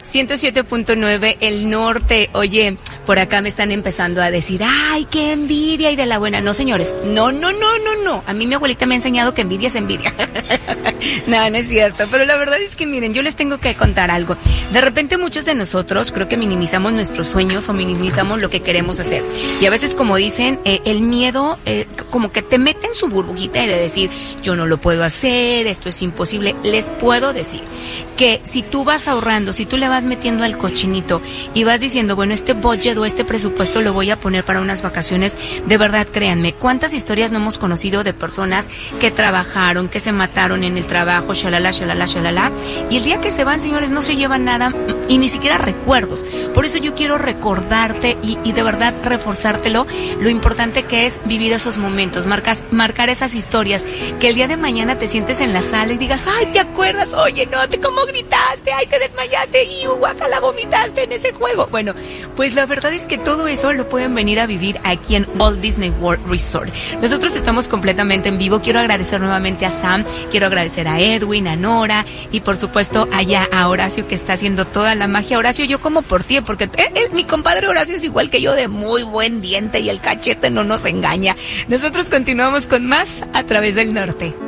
107.9 El Norte. Oye, por acá me están empezando a decir, ay, qué envidia y de la buena. No, señores, no. A mí mi abuelita me ha enseñado que envidia es envidia. No, no es cierto. Pero la verdad es que miren, yo les tengo que contar algo. De repente muchos de nosotros creo que minimizamos nuestros sueños o minimizamos lo que queremos hacer. Y a veces, como dicen, el miedo como que te mete en su burbujita y de decir, yo no lo puedo hacer, esto es imposible. Les puedo decir que si tú vas ahorrando, si tú le vas metiendo al cochinito y vas diciendo, bueno, este budget o este presupuesto lo voy a poner para unas vacaciones, de verdad, créanme, cuántas historias no hemos conocido de personas que trabajaron, que se mataron en el trabajo, shalala, y el día que se van, señores, no se llevan nada y ni siquiera recuerdos. Por eso yo quiero recordarte y de verdad reforzártelo, lo importante que es vivir esos momentos, marcar esas historias, que el día de mañana te sientes en la sala y digas, ay, ¿te acuerdas? Oye, no, cómo gritaste, ay, te desmayaste y guácala, vomitaste en ese juego. Bueno, pues la verdad es que todo eso lo pueden venir a vivir aquí en Walt Disney World Resort. Nosotros estamos completamente en vivo. Quiero agradecer nuevamente a Sam, quiero agradecer a Edwin, a Nora y por supuesto allá a Horacio, que está haciendo toda la magia. Horacio, yo como por ti, porque mi compadre Horacio es igual que yo, de muy buen diente y el cachete no nos engaña. Nosotros continuamos con más a través del norte.